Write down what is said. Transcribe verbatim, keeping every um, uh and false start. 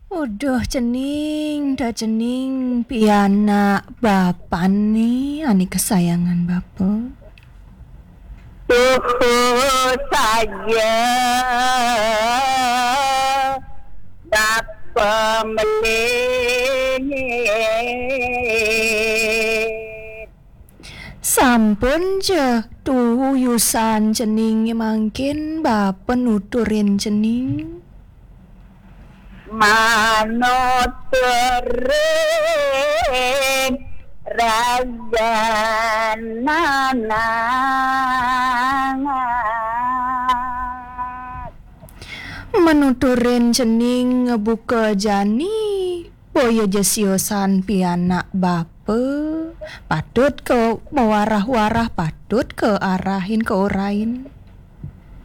Uduh cening, dah cening piana bapan nih, ani kesayangan bapa. Tuh saja Bapa menit Sampun je tuyusan cening mangkin bapa nuturin cening. Manoterin raga nanangat Menuturin cening ngebuka jani, boya jesiosan pianak bapa. Patut ke mewarah-warah, patut ke arahin ke orain.